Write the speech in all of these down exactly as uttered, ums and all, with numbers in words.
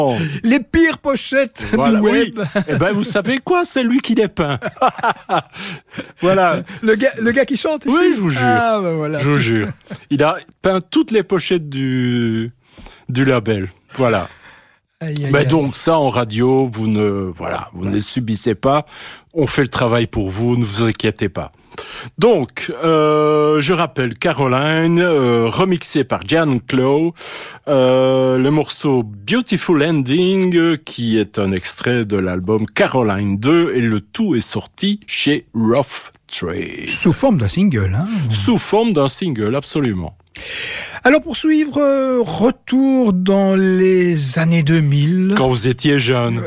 Les pires pochettes voilà, du web. Oui. Eh ben, vous savez quoi? C'est lui qui les peint. Voilà. Le gars, le gars qui chante ici? Oui, je vous jure. Ah, ben voilà. Je vous jure. Il a peint toutes les pochettes du, du label. Voilà. Aïe, aïe, Mais aïe. donc ça en radio, vous ne voilà, vous ne les subissez pas. On fait le travail pour vous, ne vous inquiétez pas. Donc, euh, je rappelle Caroline, euh, remixé par Jan Clow, euh, le morceau Beautiful Ending, euh, qui est un extrait de l'album Caroline deux, et le tout est sorti chez Rough Trade. Sous forme d'un single, hein. Sous forme d'un single, absolument. Alors pour suivre, euh, retour dans les années deux mille. Quand vous étiez jeune.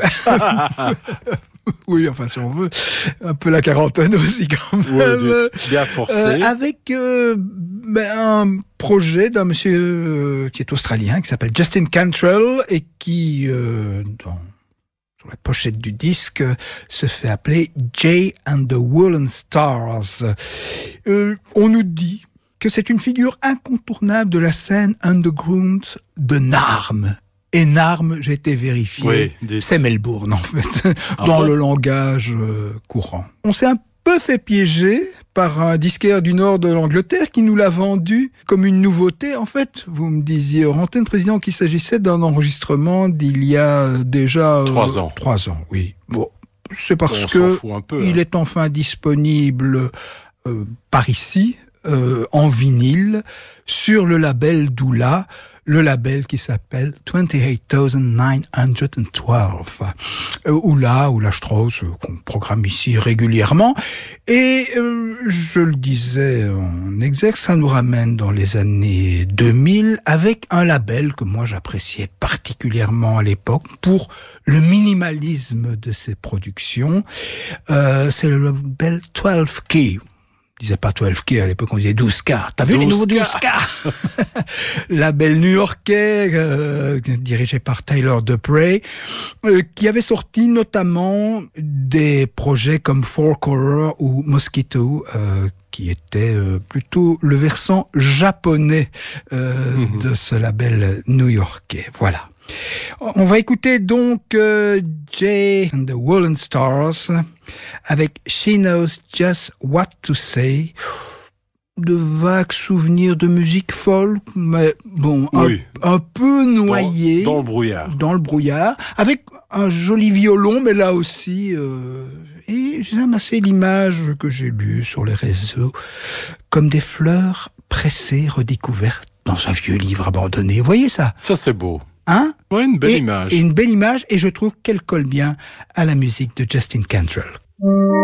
Oui, enfin si on veut, un peu la quarantaine aussi quand même. Ouais, bien forcé. Euh, avec euh, ben, un projet d'un monsieur euh, qui est australien, qui s'appelle Justin Cantrell, et qui, euh, dans, sur la pochette du disque, se fait appeler Jay and the Woolen Stars. Euh, on nous dit que c'est une figure incontournable de la scène underground de Narm. Et Narm, j'ai été vérifié, oui, des... c'est Melbourne en fait, ah dans bon le langage euh, courant. On s'est un peu fait piéger par un disquaire du nord de l'Angleterre qui nous l'a vendu comme une nouveauté. En fait, vous me disiez hors antenne, président, qu'il s'agissait d'un enregistrement d'il y a déjà... Euh, trois ans. Trois ans, oui. Bon, c'est parce on que s'en fout un peu, il hein. est enfin disponible euh, par ici, euh, en vinyle, sur le label Doula, le label qui s'appelle vingt-huit neuf cent douze, euh, Oula, Oula Strauss, euh, qu'on programme ici régulièrement. Et euh, je le disais en exergue, ça nous ramène dans les années deux mille avec un label que moi j'appréciais particulièrement à l'époque pour le minimalisme de ses productions. Euh, c'est le label douze K. On disait pas douze K à l'époque, on disait douze K. T'as vu les nouveaux douze K? Label new-yorkais, euh, dirigé par Tyler Dupree, euh, qui avait sorti notamment des projets comme Fork Horror ou Mosquito, euh, qui était euh, plutôt le versant japonais euh, mm-hmm. de ce label new-yorkais. Voilà. On va écouter donc euh, Jay and the Woolen Stars avec She Knows Just What to Say. De vagues souvenirs de musique folk, mais bon, oui. un, un peu noyé dans, dans le brouillard. Dans le brouillard, avec un joli violon, mais là aussi, euh, et j'aime assez l'image que j'ai lue sur les réseaux, comme des fleurs pressées, redécouvertes dans un vieux livre abandonné. Vous voyez ça? Ça, c'est beau. Hein? Ouais, une belle et, image. Et une belle image, et je trouve qu'elle colle bien à la musique de Justin Cantrell.